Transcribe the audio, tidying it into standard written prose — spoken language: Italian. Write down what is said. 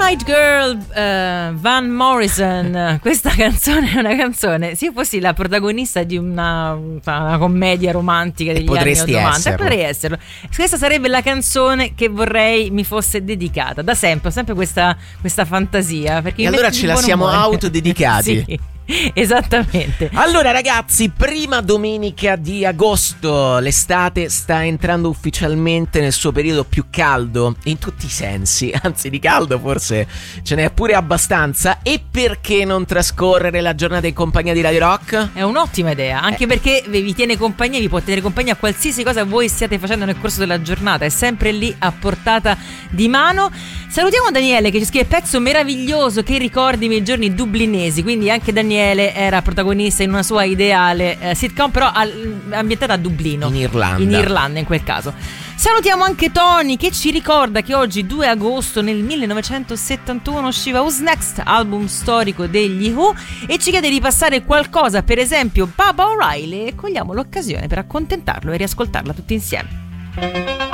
Night Girl, Van Morrison. Questa canzone è una canzone, se io fossi la protagonista di una commedia romantica degli anni 90, potrei esserlo. Questa sarebbe la canzone che vorrei mi fosse dedicata. Da sempre, ho sempre questa fantasia, perché e allora ce la siamo autodedicati. Sì. Esattamente. Allora ragazzi, prima domenica di agosto, l'estate sta entrando ufficialmente nel suo periodo più caldo in tutti i sensi, anzi di caldo forse ce n'è pure abbastanza. E perché non trascorrere la giornata in compagnia di Radio Rock? È un'ottima idea, anche perché vi tiene compagnia, vi può tenere compagnia a qualsiasi cosa voi stiate facendo nel corso della giornata, è sempre lì a portata di mano. Salutiamo Daniele che ci scrive: pezzo meraviglioso che ricordi i miei giorni dublinesi. Quindi anche Daniele era protagonista in una sua ideale sitcom, però ambientata a Dublino, in Irlanda in quel caso. Salutiamo anche Tony che ci ricorda che oggi 2 agosto nel 1971 usciva Who's Next, album storico degli Who, e ci chiede di passare qualcosa, per esempio Baba O'Reilly, e cogliamo l'occasione per accontentarlo e riascoltarla tutti insieme.